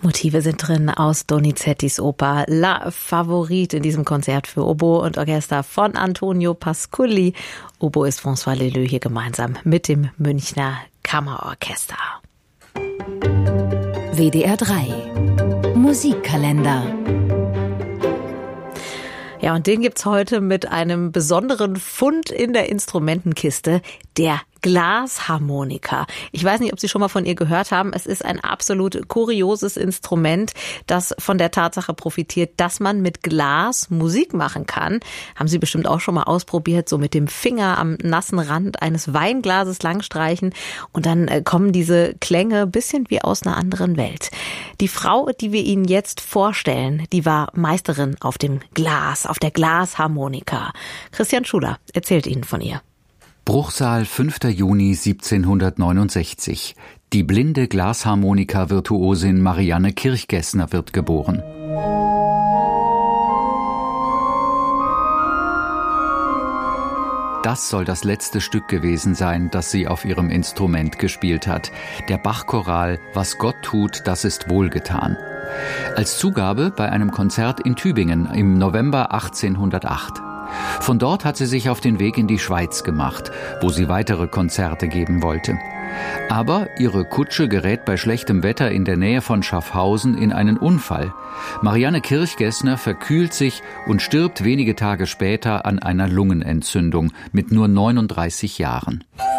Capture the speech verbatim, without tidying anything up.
Motive sind drin aus Donizettis Oper La Favorite in diesem Konzert für Oboe und Orchester von Antonio Pasculli. Oboe ist François Leleux hier gemeinsam mit dem Münchner Kammerorchester. W D R drei Musikkalender. Ja, und den gibt's heute mit einem besonderen Fund in der Instrumentenkiste, der Glasharmonika. Ich weiß nicht, ob Sie schon mal von ihr gehört haben. Es ist ein absolut kurioses Instrument, das von der Tatsache profitiert, dass man mit Glas Musik machen kann. Haben Sie bestimmt auch schon mal ausprobiert, so mit dem Finger am nassen Rand eines Weinglases langstreichen und dann kommen diese Klänge ein bisschen wie aus einer anderen Welt. Die Frau, die wir Ihnen jetzt vorstellen, die war Meisterin auf dem Glas, auf der Glasharmonika. Christian Schuler erzählt Ihnen von ihr. Bruchsal, fünfter Juni siebzehnhundertneunundsechzig. Die blinde Glasharmonika-Virtuosin Marianne Kirchgessner wird geboren. Das soll das letzte Stück gewesen sein, das sie auf ihrem Instrument gespielt hat. Der Bach-Choral »Was Gott tut, das ist wohlgetan«. Als Zugabe bei einem Konzert in Tübingen im November achtzehnhundertacht. Von dort hat sie sich auf den Weg in die Schweiz gemacht, wo sie weitere Konzerte geben wollte. Aber ihre Kutsche gerät bei schlechtem Wetter in der Nähe von Schaffhausen in einen Unfall. Marianne Kirchgessner verkühlt sich und stirbt wenige Tage später an einer Lungenentzündung mit nur neununddreißig Jahren.